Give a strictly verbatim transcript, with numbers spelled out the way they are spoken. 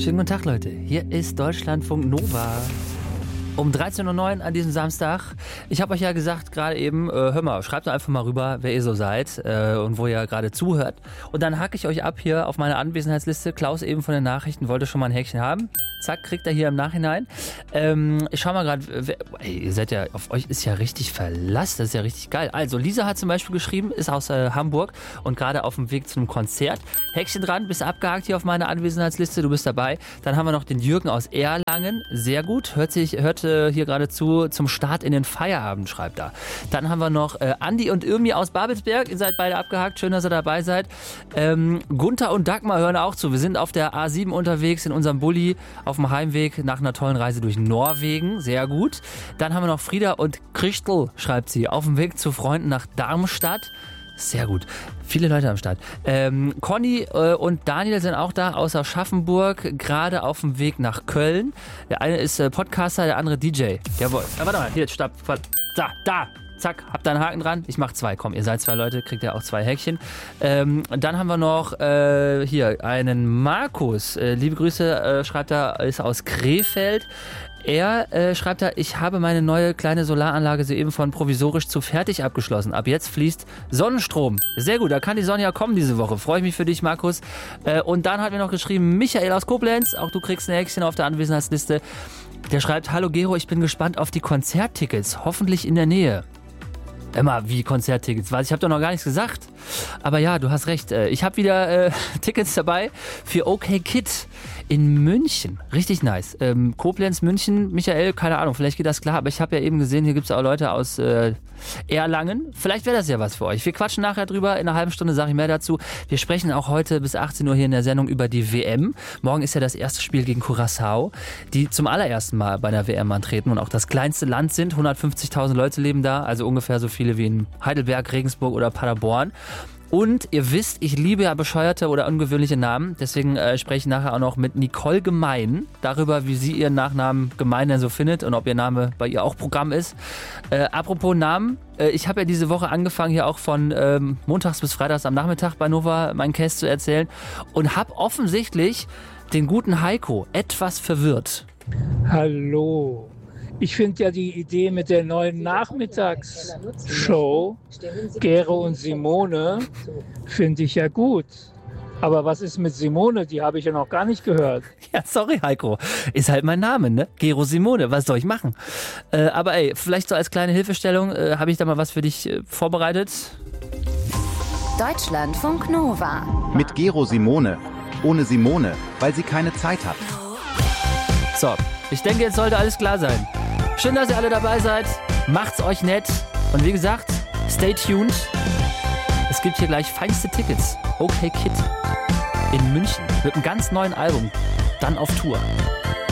Schönen guten Tag, Leute. Hier ist Deutschlandfunk Nova. Um dreizehn Uhr neun an diesem Samstag. Ich habe euch ja gesagt, gerade eben, äh, hör mal, schreibt doch einfach mal rüber, wer ihr so seid äh, und wo ihr gerade zuhört. Und dann hacke ich euch ab hier auf meine Anwesenheitsliste. Klaus eben von den Nachrichten wollte schon mal ein Häkchen haben. Zack, kriegt er hier im Nachhinein. Ähm, ich schau mal gerade, ihr seid ja, auf euch ist ja richtig Verlass, das ist ja richtig geil. Also, Lisa hat zum Beispiel geschrieben, ist aus äh, Hamburg und gerade auf dem Weg zu einem Konzert. Häkchen dran, bist abgehakt hier auf meiner Anwesenheitsliste, du bist dabei. Dann haben wir noch den Jürgen aus Erlangen, sehr gut, hört sich, hört äh, hier gerade zu, zum Start in den Feierabend, schreibt er. Dann haben wir noch äh, Andi und Irmi aus Babelsberg, ihr seid beide abgehakt, schön, dass ihr dabei seid. Ähm, Gunther und Dagmar hören auch zu, wir sind auf der A sieben unterwegs in unserem Bulli, auf dem Heimweg nach einer tollen Reise durch Norwegen, sehr gut. Dann haben wir noch Frieda und Christel, schreibt sie, auf dem Weg zu Freunden nach Darmstadt. Sehr gut. Viele Leute am Start. Ähm, Conny äh, und Daniel sind auch da aus Aschaffenburg, gerade auf dem Weg nach Köln. Der eine ist äh, Podcaster, der andere D J. Jawohl. Ja, warte mal, hier, stopp. Da, da. Zack, habt da einen Haken dran. Ich mach zwei. Komm, ihr seid zwei Leute, kriegt ihr auch zwei Häkchen. Ähm, dann haben wir noch äh, hier einen Markus. Äh, liebe Grüße, äh, schreibt er, ist aus Krefeld. Er äh, schreibt da, ich habe meine neue kleine Solaranlage soeben von provisorisch zu fertig abgeschlossen. Ab jetzt fließt Sonnenstrom. Sehr gut, da kann die Sonne ja kommen diese Woche. Freue ich mich für dich, Markus. Äh, und dann hat mir noch geschrieben, Michael aus Koblenz. Auch du kriegst ein Häkchen auf der Anwesenheitsliste. Der schreibt, hallo Gero, ich bin gespannt auf die Konzerttickets. Hoffentlich in der Nähe. Immer wie Konzerttickets. Weiß ich habe doch noch gar nichts gesagt. Aber ja, du hast recht. Ich habe wieder äh, Tickets dabei für OK Kid in München. Richtig nice. Ähm, Koblenz, München, Michael, keine Ahnung, vielleicht geht das klar. Aber ich habe ja eben gesehen, hier gibt es auch Leute aus äh, Erlangen. Vielleicht wäre das ja was für euch. Wir quatschen nachher drüber. In einer halben Stunde sage ich mehr dazu. Wir sprechen auch heute bis achtzehn Uhr hier in der Sendung über die W M. Morgen ist ja das erste Spiel gegen Curaçao, die zum allerersten Mal bei einer W M antreten und auch das kleinste Land sind. hundertfünfzigtausend Leute leben da, also ungefähr so viele wie in Heidelberg, Regensburg oder Paderborn. Und ihr wisst, ich liebe ja bescheuerte oder ungewöhnliche Namen. Deswegen äh, spreche ich nachher auch noch mit Nicole Gemein darüber, wie sie ihren Nachnamen Gemein denn so findet und ob ihr Name bei ihr auch Programm ist. Äh, apropos Namen, äh, ich habe ja diese Woche angefangen, hier auch von ähm, montags bis freitags am Nachmittag bei Nova meinen Case zu erzählen und habe offensichtlich den guten Heiko etwas verwirrt. Hallo. Ich finde ja die Idee mit der neuen Nachmittagsshow, Gero und Simone, finde ich ja gut. Aber was ist mit Simone? Die habe ich ja noch gar nicht gehört. Ja, sorry Heiko. Ist halt mein Name, ne? Gero Simone, was soll ich machen? Äh, aber ey, vielleicht so als kleine Hilfestellung, äh, habe ich da mal was für dich äh, vorbereitet. Deutschlandfunk Nova. Mit Gero Simone. Ohne Simone, weil sie keine Zeit hat. So, ich denke, jetzt sollte alles klar sein. Schön, dass ihr alle dabei seid. Macht's euch nett. Und wie gesagt, stay tuned. Es gibt hier gleich feinste Tickets. OK Kid in München mit einem ganz neuen Album. Dann auf Tour.